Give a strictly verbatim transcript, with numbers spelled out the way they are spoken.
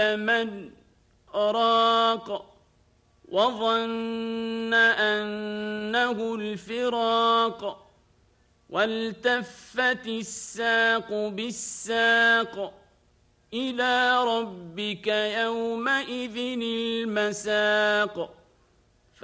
من راق وظن أنه الفراق والتفت الساق بالساق إلى ربك يومئذ المساق